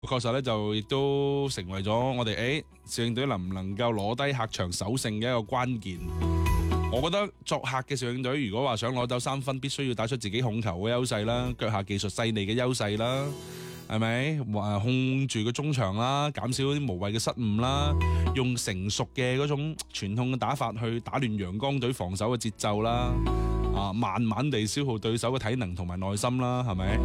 確實咧就亦都成為咗我哋肇慶隊能唔能夠攞低客場首勝嘅一個關鍵。我覺得作客嘅肇慶隊如果話想攞到3分，必須要打出自己控球嘅優勢啦，腳下技術細膩嘅優勢啦，係咪？控住個中場啦，減少啲無謂嘅失誤啦，用成熟嘅嗰種傳統嘅打法去打亂陽光隊防守嘅節奏啦，慢慢地消耗對手嘅體能同埋耐心啦，係咪？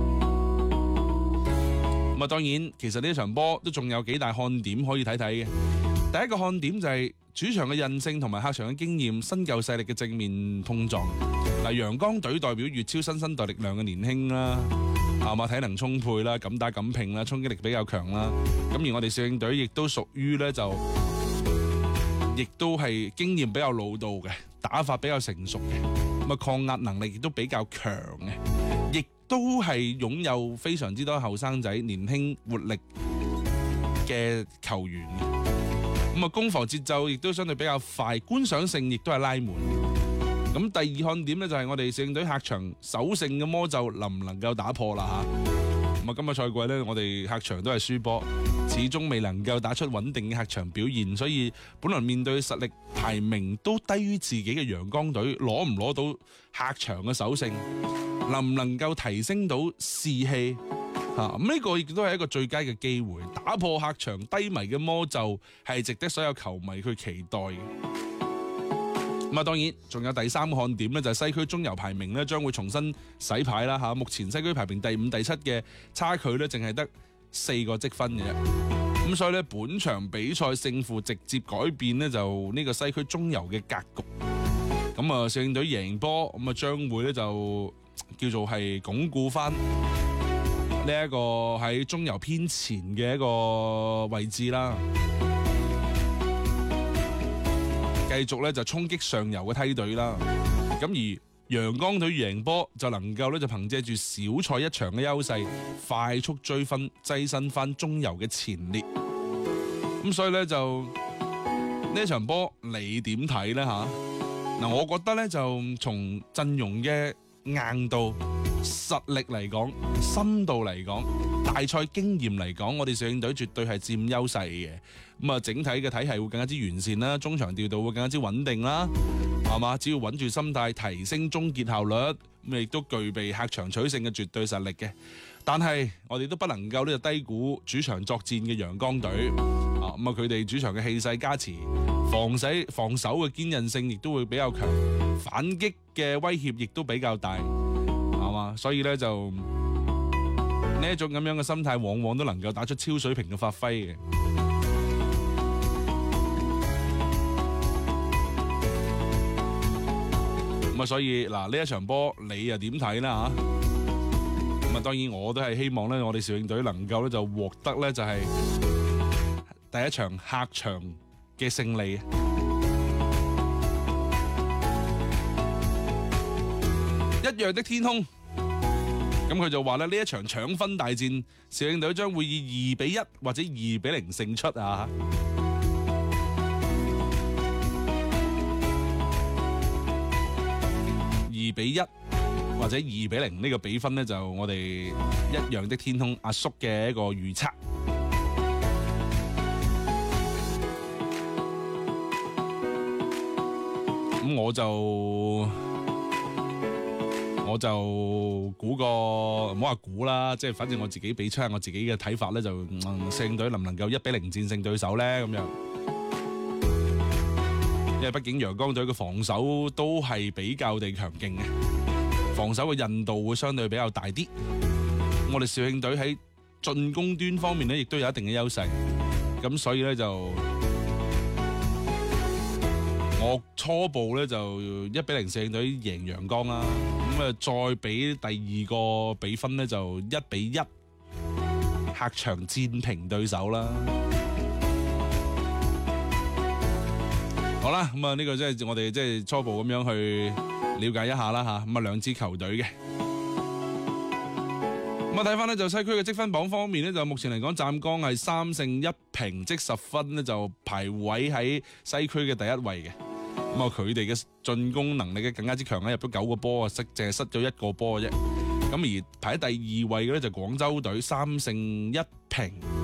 咁啊，當然，其實呢場波都仲有幾大看點可以睇睇嘅。第一個看點就係主場嘅韌性同埋客場嘅經驗、新舊勢力嘅正面碰撞。嗱，陽光隊代表粵超新生代力量嘅年輕啦，係嘛，體能充沛啦，敢打敢拼啦，衝擊力比較強啦。咁而我哋肇慶隊亦都屬於咧亦都係經驗比較老道嘅，打法比較成熟嘅，咁啊抗壓能力亦都比較強嘅，亦都係擁有非常之多後生仔、年輕活力嘅球員。咁啊，攻防節奏亦都相對比較快，觀賞性亦都係拉滿。咁第二看點呢，就係我哋肇慶隊客場首勝嘅魔咒能唔能夠打破啦吓。咁啊，今個賽季呢，我哋客場都係輸波，始終未能夠打出穩定嘅客場表現，所以本來面對實力排名都低於自己嘅陽光隊，攞唔攞到客場嘅首勝，能唔能夠提升到士氣？咁呢個亦都係一個最佳嘅機會，打破客場低迷嘅魔咒，係值得所有球迷去期待嘅。咁啊，當然仲有第三個看點呢，就係西區中游排名呢將會重新洗牌啦吓。目前西區排名第5、第7嘅差距呢，淨係得4個積分嘅啫。咁所以呢，本場比賽勝負直接改變呢，就呢個西區中游嘅格局。咁啊，肇慶隊贏波，咁啊將會呢，就叫做係鞏固翻呢一個喺中游偏前嘅一個位置啦，繼續咧就衝擊上游嘅梯隊啦。咁而陽光隊贏波就能夠咧就憑借住小賽一場嘅優勢，快速追分，躋身翻中游嘅前列。咁所以咧就呢一場波你點睇咧吓？嗱，我覺得咧就從陣容嘅硬度、實力嚟講，深度嚟講，大賽經驗嚟講，我哋肇慶隊絕對係佔優勢嘅。咁啊，整體嘅體系會更加之完善啦，中場調度會更加之穩定啦，係嘛？只要穩住心態，提升終結效率，咁亦都具備客場取勝嘅絕對實力嘅。但係我哋都不能夠呢個低估主場作戰嘅陽光隊啊！咁啊，佢哋主場嘅氣勢加持，防守嘅堅韌性亦都會比較強，反擊嘅威脅亦都比較大。所以咧就呢一種咁樣嘅心態，往往都能夠打出超水平嘅發揮嘅。咁啊，所以嗱呢一場波你又點睇啦吓？咁啊，當然我都係希望咧，我哋肇慶隊能夠咧就獲得咧就係第一場客場嘅勝利。一樣的天空。咁佢就話咧，呢一場搶分大戰，肇慶隊將會以2-1或者2-0勝出啊！2-1或者2-0呢個比分呢，就我哋一樣的天空阿叔嘅一個預測。咁我就估個唔好話估啦，即係反正我自己俾出我自己嘅睇法咧，就肇慶隊能唔能夠1-0戰勝對手咧咁樣？因為畢竟陽光隊嘅防守都係比較地強勁嘅，防守嘅韌度會相對比較大啲。我哋肇慶隊喺進攻端方面咧，亦都有一定嘅優勢。咁所以咧就我初步咧就1-0肇慶隊贏陽光啦。咁啊，再俾第二個比分咧，就1-1客場戰平對手啦。好啦，咁啊呢個即係我哋即係初步咁樣去了解一下啦吓。咁啊兩支球隊嘅，咁啊睇翻咧就西區嘅積分榜方面咧，就目前嚟講湛江係3勝1平，即10分咧就排位喺西區嘅第一位嘅。咁啊，佢哋嘅進攻能力咧更加之強啦，入咗9個波啊，淨係失咗1個波嘅啫。咁而排喺第2位嘅咧就廣州隊3勝1平。